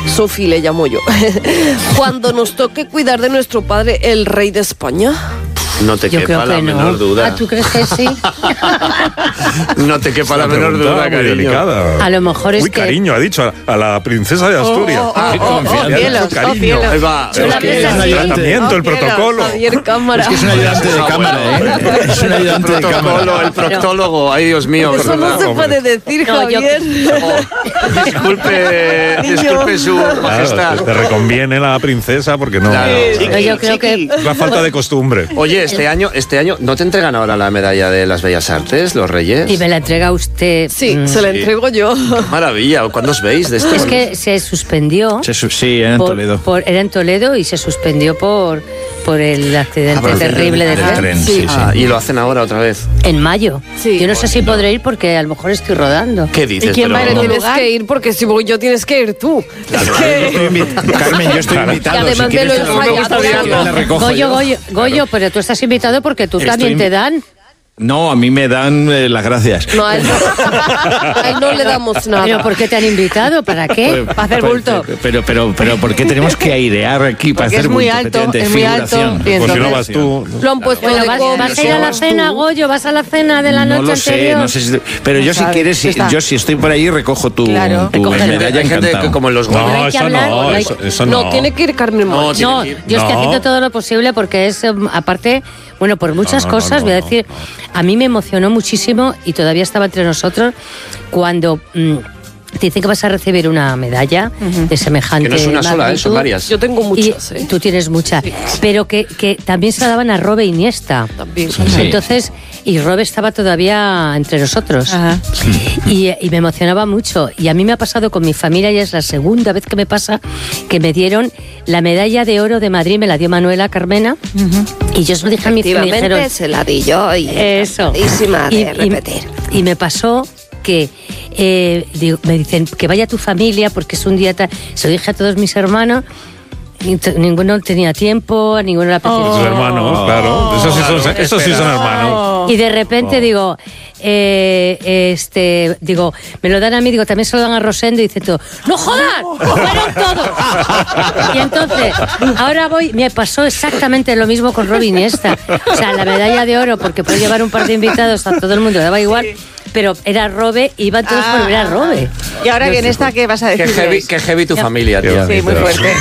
Sofi le llamo yo. Cuando nos toque cuidar de nuestro padre, el rey de España. No te quepa la menor duda. ¿Tú crees que sí? No te quepa la menor duda, cariño. Delicada. A lo mejor es Uy, que... cariño, ha dicho a la princesa de Asturias. Cariño. Ahí va. Es que es un ayuntamiento, el protocolo. Javier Cámara. Es que es un ayudante de cámara, ¿eh? Es un ayudante de cámara. El proctólogo. Ay, Dios mío. Eso no se puede decir, Javier. Disculpe su majestad. Claro, te reconviene la princesa porque no. Claro. Yo creo que... Es la falta de costumbre. Oye, este año, ¿no te entregan ahora la medalla de las Bellas Artes, los Reyes? Y me la entrega usted. Sí, se la entrego yo. Maravilla. ¿Cuándo os veis de esto? Es que se suspendió. Sí, era en Toledo. Era en Toledo y se suspendió por el accidente terrible de tren. Sí. Y lo hacen ahora otra vez. En mayo. Sí. Yo no sé si podré ir porque a lo mejor estoy rodando. ¿Qué dices? ¿Y quién va a ir? Pero- Tienes que ir porque si voy yo tienes que ir tú. Es que... Carmen, yo estoy invitado. Y además si me lo quieres, ensayas. la recojo Goyo, yo. pero tú estás invitado porque tú Estoy también te dan. No, a mí me dan las gracias. No, a él no le damos nada. ¿Pero por qué te han invitado? ¿Para qué? Para hacer bulto. Pero ¿por qué tenemos que airear aquí para Porque hacer es muy bulto? alto, Efectivamente, es muy alto. figuración. Y Pues si no entonces- vas tú. Lo han puesto Bueno, de vas a ir a la cena, Goyo, vas a la cena de la No noche lo sé, anterior. no sé si, pero yo si sabes, quieres, está. yo si estoy por ahí recojo tu Claro. medalla Hay gente encantado. que como en los No Goya. hay No, que eso hablar, no, no hay- eso no. No, tiene que ir Carmen No, Moch. No, tiene que ir. yo estoy No. haciendo todo lo posible porque es, aparte, bueno, por muchas no, cosas, no, voy a no, decir, a mí me emocionó muchísimo y todavía estaba entre nosotros cuando te dicen que vas a recibir una medalla de semejante Que no es una sola, magnitud. son varias. Yo tengo muchas, Y tú tienes muchas, pero que también se la daban a Robe Iniesta. También. Sí. Entonces, y Robe estaba todavía entre nosotros. Ajá. Y me emocionaba mucho. Y a mí me ha pasado con mi familia, y es la segunda vez que me pasa, que me dieron la medalla de oro de Madrid, me la dio Manuela Carmena. Y yo se lo dije a mi familia. Me dijeron, Efectivamente, se la di yo y eso. encantadísima de repetir. Y me pasó que me dicen que vaya tu familia porque es un día tal. Se lo dije a todos mis hermanos. Y ninguno tenía tiempo, a ninguno le apetecía. Sus hermanos, claro. Esos sí son hermanos. Y de repente digo, me lo dan a mí, digo, también se lo dan a Rosendo y dice todo, ¡no jodas! ¡Fueron todos! Y entonces, ahora me pasó exactamente lo mismo con Robe Iniesta. O sea, la medalla de oro, porque puede llevar un par de invitados a todo el mundo, daba igual, pero era Robe, iban todos por ver a Robe. Y ahora que en esta, ¿qué vas a decir? Qué heavy tu familia, tío. Sí, muy fuerte.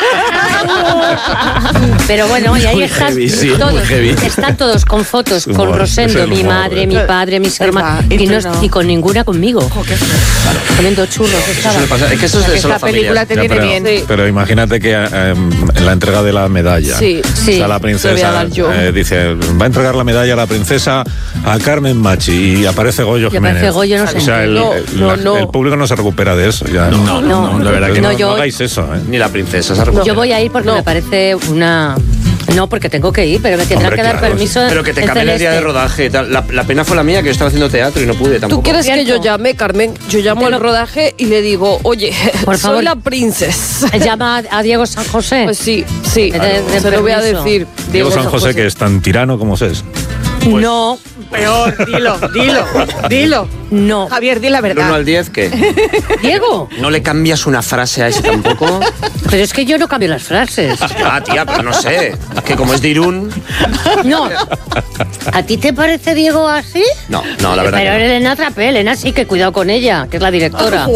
Pero bueno, y ahí Muy están heavy, sí, todos, muy heavy. están todos con fotos, con Humor, Rosendo, es el mi humor, madre, mi padre, mis hermanos, y y, tú no, no. y con ninguna conmigo. Comiendo churros estaba. Suele pasar. Es que eso es de solo Esta película familia. te Ya, viene bien. pero imagínate que en la entrega de la medalla, Sí, sí. está la Te voy a princesa, dar yo. dice, va a entregar la medalla a la princesa a Carmen Machi y aparece Goyo Y Jiménez. aparece Goyo, no sé. O sea, No. el público no se recupera de eso. Ya. No, la verdad que No, no yo- hagáis eso. ¿eh? Ni la princesa se recupera. Yo voy a ir porque me parece una... No, porque tengo que ir, pero me tendrán Hombre, que dar claro, permiso. Pero que te en cambien el día de Celeste. rodaje y tal. La pena fue la mía, que yo estaba haciendo teatro y no pude tampoco. ¿Tú quieres que yo Cierto. llame, Carmen? Yo llamo al rodaje y le digo, oye, Por favor. soy la princesa. Llama a Diego San José. Pues sí, de se lo voy a permiso. decir. Diego San José, que es tan tirano como es. No, Peor, dilo. no. Javier, di la Del 1 verdad. al 10, ¿qué? Diego, ¿No le cambias una frase a ese tampoco? pero es que yo no cambio las frases. Ah, tía, pero no sé. Es que como es de Irún... No. ¿A ti te parece Diego así? No, la verdad Pero que no. Elena atrapé, Elena sí, que cuidado con ella, que es la directora.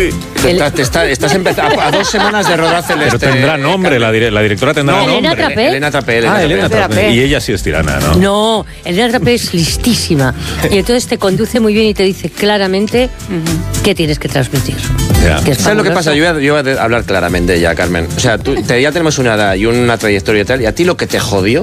Estás empezando a 2 semanas de rodaje. Pero tendrá nombre, la directora tendrá Elena nombre. Trapé. Elena Trapé. Ah, Elena Trapé. Trapé. Y ella sí es tirana, ¿no? No, Elena Trapé es listísima. Y entonces te conduce muy bien y te dice claramente qué tienes que transmitir. Ya. Que es ¿Sabes lo que fabuloso. pasa? Yo voy a hablar claramente ya, Carmen. O sea, ya tenemos una edad y una trayectoria y tal, y a ti lo que te jodió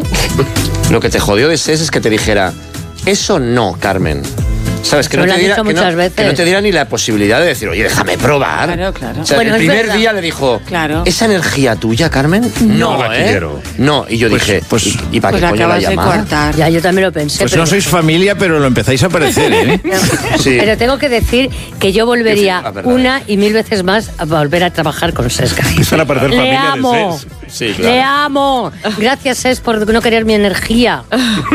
de SES es que te dijera, eso no, Carmen. ¿Sabes? Que Me no, lo te han diera, dicho que, no, muchas veces. que no te diera ni la posibilidad de decir, oye, déjame probar. Claro. O sea, Bueno, el es primer verdad. día le dijo, Claro. ¿esa energía tuya, Carmen? No la quiero. No, y yo dije, ¿y para Pues qué la coño la acabas de llamaba? coartar. Ya, yo también lo pensé. Pues pero, no sois familia, pero lo empezáis a parecer, ¿eh? Sí. pero tengo que decir que yo volvería Sí, la verdad. una y 1000 veces más a volver a trabar con Sesca. Empiezan a perder Le familia amo. de SES. Sí, claro. Le amo. Gracias, Ses, por no querer mi energía.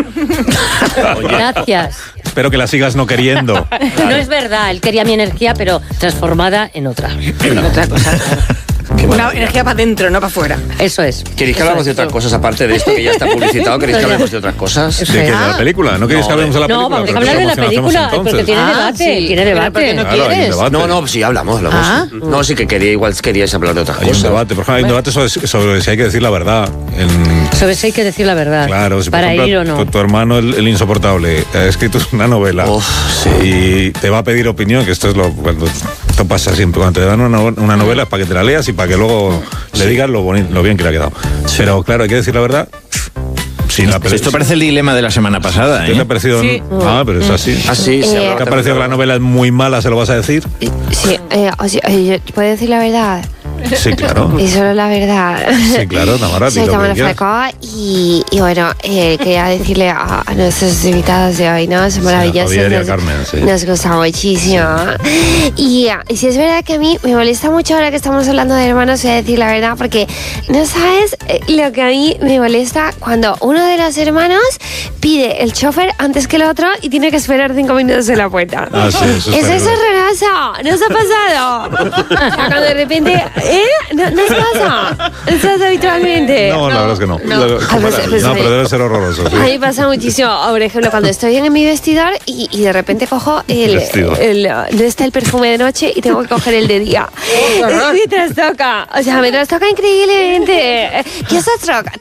Gracias. Espero que la sigas no queriendo. No es verdad, él quería mi energía, pero transformada en otra. Otra cosa. Muy Una energía para adentro, no para afuera. Eso es. ¿Queréis que hablamos de otras cosas aparte de esto que ya está publicitado? ¿Queréis que hablemos de otras cosas? ¿De qué? ¿De la película? ¿No queréis que hablemos de la película? No, vamos a Pero hablar de la ¿cómo hacemos película, entonces? porque tiene debate. sí. Tiene Pero debate. ¿por qué no Claro, hay un quieres? debate. No, sí, hablamos. No, sí que queríais hablar de otras Hay un cosas. debate, por ejemplo, hay un debate sobre si hay que decir la verdad. Sobre eso hay que decir la verdad. Claro, si por para ejemplo, ir o no. tu hermano, el insoportable, ha escrito una novela y te va a pedir opinión, que esto es esto pasa siempre. Cuando te dan una novela es para que te la leas y para que luego le digas lo bien que le ha quedado. Pero claro, hay que decir la verdad. Sí, Esto parece el dilema de la semana pasada, ¿Qué te ha parecido? Sí. Ah, pero es así. Así, ¿Te ha parecido que la novela es muy mala, se lo vas a decir? Sí, ¿puedo decir la verdad? Sí, claro. Y solo la verdad. Sí, claro, Tamara. Soy di lo que Tamara quieras. Falcó y bueno, quería decirle a nuestros invitados de hoy, ¿no? Son maravillosos. Javier y a Carmen, sí. Nos gusta muchísimo. Y si es verdad que a mí me molesta mucho ahora que estamos hablando de hermanos, voy a decir la verdad, porque no sabes lo que a mí me molesta cuando uno de los hermanos pide el chofer antes que el otro y tiene que esperar 5 minutos en la puerta. Ah, sí, eso está Eso es horroroso. ¿No os ha pasado? Cuando de repente... ¿No os pasa? ¿No pasa habitualmente? No, la verdad es que no. pues, No, pero debe ser horroroso. Sí. A mí pasa muchísimo. Por ejemplo, cuando estoy en mi vestidor y de repente cojo Vestido. no está el perfume de noche y tengo que coger el de día. Me trastoca. O sea, me trastoca increíblemente. ¿Qué os trastoca?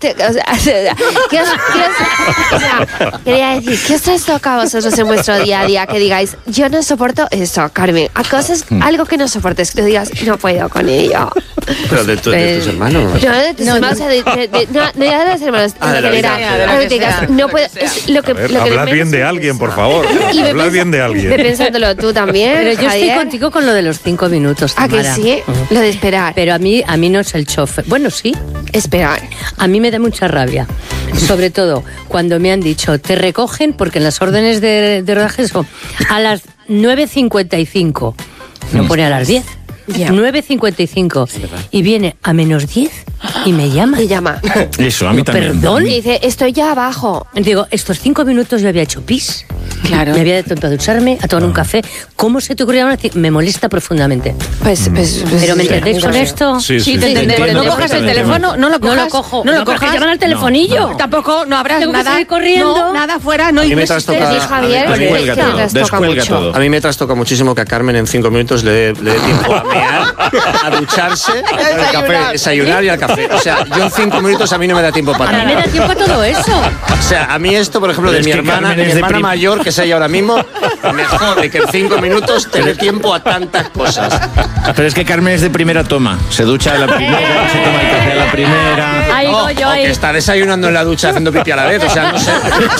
Quería decir, ¿qué os trastoca a vosotros en vuestro día a día? Que digáis, yo no soporto esto, Carmen. A cosas, algo que no soportes, que digas, no puedo con ello. Pero de tus hermanos. No, de tus hermanos, o sea, no ya de los hermanos, Ah, de en la vida. general. De lo Algo que que digas, sea, no de lo puedo, que sea. es lo que, A ver, lo que hablad menos bien de me alguien, gusta. por favor. Y ve Hablad bien de Ve alguien. pensándolo tú también, Pero yo estoy Javier. contigo con lo de los 5 minutos, ¿A que Tamara. sí? Lo de esperar. Pero a mí no es el chofer. Bueno, sí. Esperar. A mí me da mucha rabia. Sobre todo cuando me han dicho, te recogen, porque en las órdenes de rodaje son a las 9:55. No pone a las 10. Ya. 9:55. Y viene a -10 y me llama. Y llama. Eso, a mí también. ¿Perdón? Y dice, estoy ya abajo. Digo, estos 5 minutos yo había hecho pis. Claro. Me había ido a ducharme, a tomar un café. ¿Cómo se te ocurrió decir? Me molesta profundamente. Pues ¿Pero me entendéis con esto? Sí, sí, Sí, te sí, entendemos. entiendo No cojas el perfectamente. teléfono, no lo cojas. No lo cojo. No lo No, pero cojas. que llaman al telefonillo. Tampoco, no habrás Tengo que nada. salir corriendo. No, nada fuera, no A mí me existe. trastoca- Sí, Javier, a mí- que Descuelga te todo, trastoca descuelga mucho. todo. A mí me trastoca muchísimo que a Carmen en 5 minutos le dé tiempo a mear, a ducharse, al café, desayunar y al café. O sea, yo en 5 minutos a mí no me da tiempo para A mí me nada. da tiempo a todo eso. O sea, a mí esto, por ejemplo, Pero de es mi que hermana, Carmen mi es de hermana prim- mayor, que es ella ahora mismo, me jode que en 5 minutos te dé tiempo a tantas cosas. Pero es que Carmen es de primera toma. Se ducha a la primera, se toma el café a la primera. Ahí O, voy yo o ahí. que está desayunando en la ducha haciendo pipi a la vez. O sea, no sé.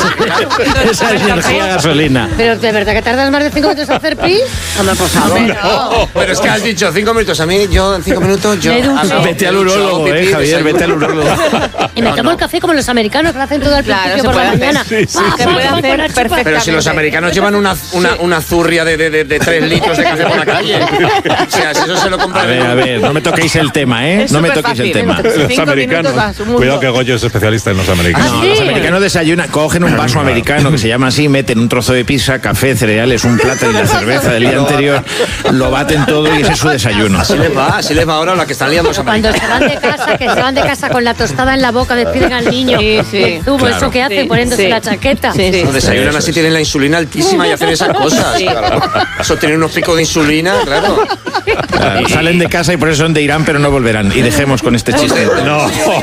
Esa es energía gasolina. Pero de verdad que tardas más de 5 minutos en hacer pis. Hombre, por favor. Pero es que has dicho 5 minutos. A mí, yo en 5 minutos, yo. Me ducho. hago- Vete al me ducho, urólogo, hago pipí, Javier, desayuno. vete al urólogo. Y me tomo el café como los americanos que lo hacen todo al Claro, principio se por la puede hacer. mañana. Sí, sí, Se puede hacer perfectamente. Pero si los americanos llevan una zurria de 3 litros de café por la calle. O sea, si eso se lo compran. A ver, no me toquéis el tema, ¿eh? Es No me súper toquéis el fácil, tema. ¿eh? Los 5 americanos. minutos va a su mundo. Cuidado que Goyo es especialista en los americanos. No, los americanos desayunan, cogen un vaso americano que se llama así, meten un trozo de pizza, café, cereales, un plato y la cerveza del día anterior, lo baten todo y ese es su desayuno. Así les va ahora la que están liando los Cuando americanos. se van de casa, que se van de casa con la tostada en la boca, despiden al niño. Sí, sí. El zumo, Claro. eso que hacen Sí, poniéndose sí. la chaqueta. Sí, sí. No, desayunan Eso así, es. tienen la insulina altísima y hacen esas cosas. Claro. Eso tienen unos picos de insulina, claro. Claro, salen de casa y por eso son de Irán, pero no volverán. Y dejemos con este chiste. No.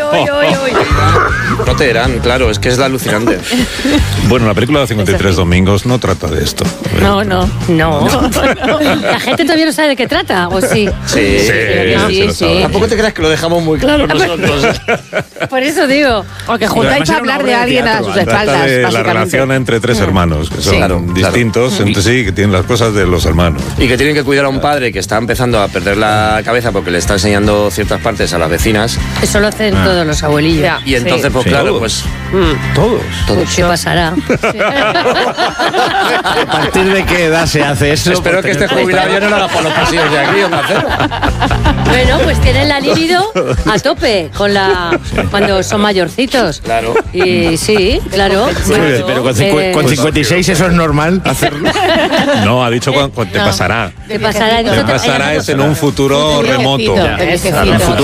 No te dirán, claro, es que es alucinante. Bueno, la película de 53 domingos no trata de esto. No, no. No. La gente todavía no sabe de qué trata, ¿o sí? Sí. Sí, sí. Tampoco te creas que lo dejamos muy claro nosotros. Por eso digo. O que Además juntáis a era una hablar obra de de alguien a teatro, sus trata Trata espaldas, de la básicamente. relación entre 3 hermanos, que son Sí, claro, distintos entre sí, que tienen las cosas de los hermanos. Y que tienen que cuidar a un padre que está empezando a perder la cabeza porque le está enseñando ciertas partes a las vecinas. Eso lo hacen todos los abuelillos. Ya. Y entonces, pues Sí. claro, Todos. pues Todos. ¿Qué pasará? ¿A partir de qué edad se hace eso? espero que este jubilado ya no lo haga por los pasillos de aquí, Onda Cero. Bueno, pues tienen la libido a tope cuando son mayorcitos. Claro. Y sí, claro. Pero con 56 eso es normal hacerlo. No, ha dicho cuando te pasará. ¿Qué pasará? Te pasará es en un futuro remoto. Envejecido. Claro, en un futuro